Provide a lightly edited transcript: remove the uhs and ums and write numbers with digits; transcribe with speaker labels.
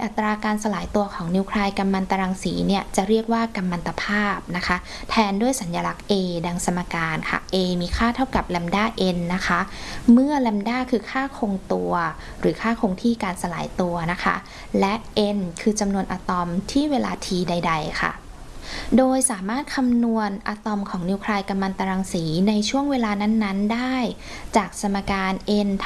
Speaker 1: อัตราการสลายตัวของนิวเคลียร์กัมมันตรังสีเนี่ยจะเรียกว่ากัมมันตภาพนะคะแทนด้วยสัญลักษณ์ A ดังสมการค่ะ A มีค่าเท่ากับ lambda n นะคะเมื่อ lambda คือค่าคงตัวหรือค่าคงที่การสลายตัวนะคะและ n คือจำนวนอะตอมที่เวลา t ใดๆค่ะโดยสามารถคำนวณอะตอมของนิวเคลียร์กัมมันตรังสีในช่วงเวลานั้นๆได้จากสมการ n